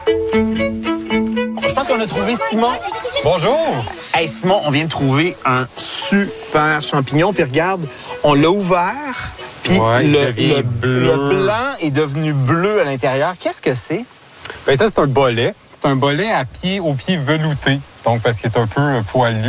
Je pense qu'on a trouvé Simon. Bonjour! Hey Simon, on vient de trouver un super champignon. Puis regarde, on l'a ouvert. Puis Ouais, le bleu. blanc est devenu bleu à l'intérieur. Qu'est-ce que c'est? Ben ça, c'est un bolet. C'est un bolet au pied velouté. Donc, parce qu'il est un peu poilu.